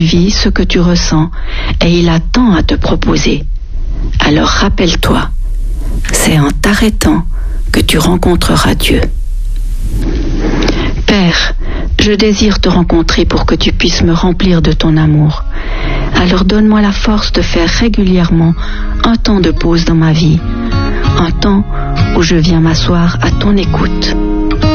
vis, ce que tu ressens, et il a tant à te proposer. Alors rappelle-toi, c'est en t'arrêtant que tu rencontreras Dieu. Père, je désire te rencontrer pour que tu puisses me remplir de ton amour. Alors donne-moi la force de faire régulièrement un temps de pause dans ma vie, un temps où je viens m'asseoir à ton écoute.